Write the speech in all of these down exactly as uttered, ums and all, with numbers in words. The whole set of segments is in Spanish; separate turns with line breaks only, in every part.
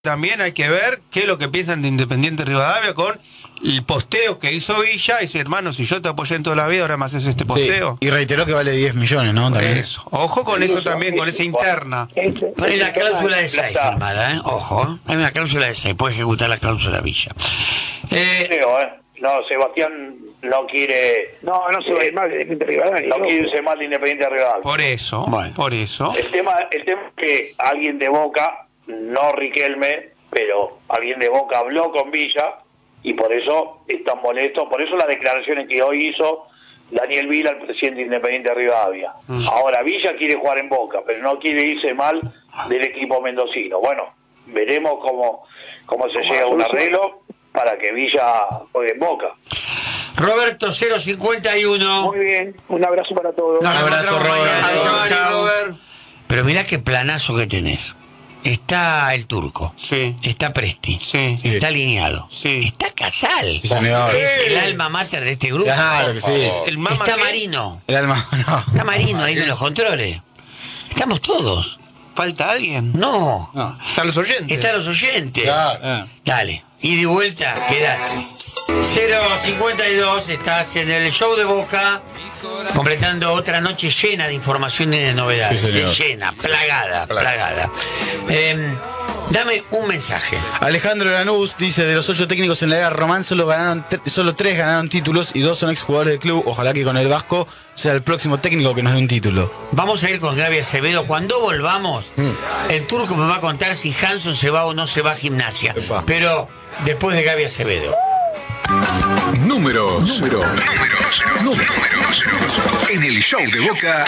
También hay que ver qué es lo que piensan de Independiente Rivadavia con el posteo que hizo Villa. Y dice, hermano, si yo te apoyé en toda la vida, ahora me haces este posteo.
Sí, y reiteró que vale diez millones, ¿no? También.
Eso. Ojo con eso también, con esa interna.
Hay la cláusula de seis firmada, ¿eh? Ojo, hay una cláusula de seis, puede ejecutar la cláusula Villa.
Eh, Creo, ¿eh? No, Sebastián no quiere...
No, no se va a ir mal de Independiente Rivadavia.
No quiere irse mal de Independiente Rivadavia.
Por eso, bueno. por eso.
El tema, el tema es que alguien de Boca, no Riquelme, pero alguien de Boca habló con Villa y por eso están molestos, por eso las declaraciones que hoy hizo Daniel Vila, el presidente Independiente de Rivadavia. Mm. Ahora, Villa quiere jugar en Boca, pero no quiere irse mal del equipo mendocino. Bueno, veremos cómo, cómo se llega a un arreglo para que Villa juegue en Boca.
Roberto cero cincuenta y uno.
Muy bien, un abrazo para todos.
No, un abrazo,
Robert. Pero mirá qué planazo que tenés. Está el Turco,
sí.
Está Presti,
sí.
Está Alineado,
sí.
Está Casal,
sí, señor.
Es el alma mater de este grupo.
Claro que sí.
El
está
que...
Marino.
El alma, no.
Está Marino ahí en los controles. Estamos todos.
¿Falta alguien?
No.
no. Están los oyentes.
Están los oyentes.
Claro.
Dale. Y de vuelta, quedate. cero cincuenta y dos, estás en el show de Boca, completando otra noche llena de información y de novedades. Sí, llena, plagada, plagada. Eh, dame un mensaje.
Alejandro Lanús dice, de los ocho técnicos en la era Román, solo ganaron solo tres ganaron títulos y dos son exjugadores del club. Ojalá que con el Vasco sea el próximo técnico que nos dé un título.
Vamos a ir con Gaby Acevedo. Cuando volvamos, mm. el Turco me va a contar si Hanson se va o no se va a Gimnasia. Epa. Pero después de Gaby Acevedo.
Números. Números. Números. Números. En el show de Boca,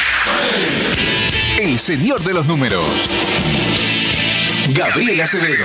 el señor de los números, Gabriel Acevedo.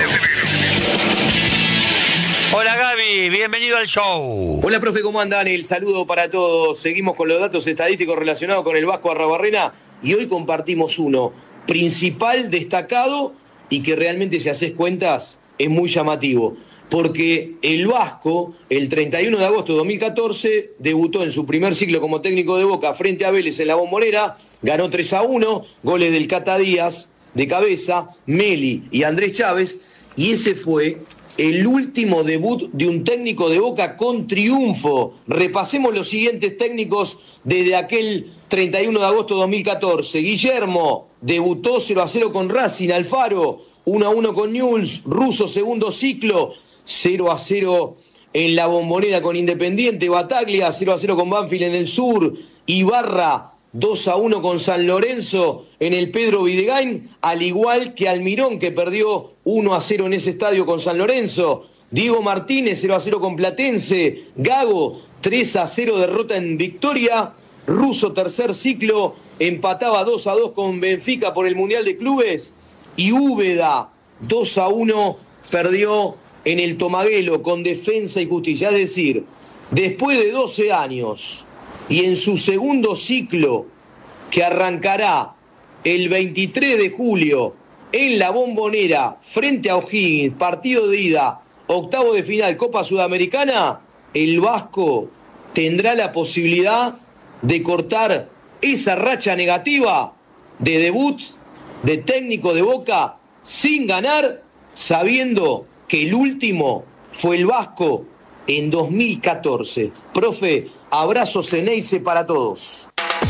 Hola Gaby, bienvenido al show.
Hola profe, ¿cómo andan? El saludo para todos. Seguimos con los datos estadísticos relacionados con el Vasco Arrabarrena y hoy compartimos uno principal, destacado y que realmente, si haces cuentas, es muy llamativo. Porque el Vasco, el treinta y uno de agosto de dos mil catorce, debutó en su primer ciclo como técnico de Boca frente a Vélez en la Bombonera, ganó tres a uno, goles del Cata Díaz de cabeza, Meli y Andrés Chávez, y ese fue el último debut de un técnico de Boca con triunfo. Repasemos los siguientes técnicos desde aquel treinta y uno de agosto de dos mil catorce. Guillermo debutó cero a cero con Racing. Alfaro uno a uno con Newell's. Russo segundo ciclo, cero a cero en la Bombonera con Independiente. Bataglia cero a cero con Banfield en el sur. Ibarra dos a uno con San Lorenzo en el Pedro Videgain, al igual que Almirón, que perdió uno a cero en ese estadio con San Lorenzo. Diego Martínez cero a cero con Platense. Gago tres a cero derrota en Victoria. Russo tercer ciclo, empataba dos a dos con Benfica por el Mundial de Clubes. Y Úbeda dos a uno perdió en el Tomaguelo con Defensa y Justicia. Es decir, después de doce años y en su segundo ciclo, que arrancará el veintitrés de julio en la Bombonera frente a O'Higgins, partido de ida, octavo de final, Copa Sudamericana, el Vasco tendrá la posibilidad de cortar esa racha negativa de debut de técnico de Boca sin ganar, sabiendo que el último fue el Vasco en dos mil catorce. Profe, abrazo Ceneice para todos.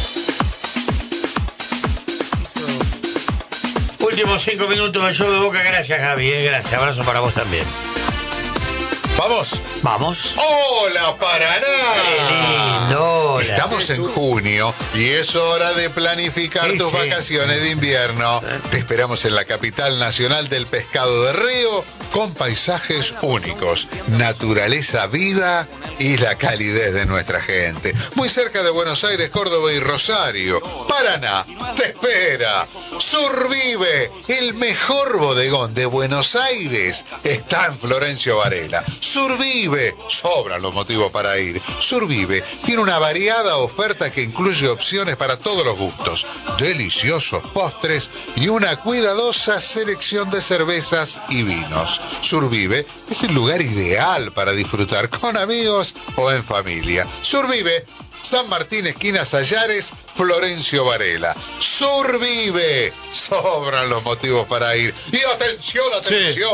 Últimos cinco minutos del show de Boca. Gracias, Javi. ¿eh? Gracias. Abrazo para vos también.
¿Vamos?
Vamos.
¡Hola, Paraná!
¡Qué lindo!
Estamos en junio y es hora de planificar
Sí,
tus
sí.
vacaciones de invierno. Te esperamos en la capital nacional del pescado de río con paisajes únicos, naturaleza viva y la calidez de nuestra gente. Muy cerca de Buenos Aires, Córdoba y Rosario. Paraná te espera. Survive, el mejor bodegón de Buenos Aires, está en Florencio Varela. Survive, sobran los motivos para ir. Survive tiene una variada oferta que incluye opciones para todos los gustos, deliciosos postres y una cuidadosa selección de cervezas y vinos. Survive es el lugar ideal para disfrutar con amigos o en familia. Survive San Martín, esquina Sayares, Florencio Varela. Survive. Sobran los motivos para ir. Y atención, atención. Sí.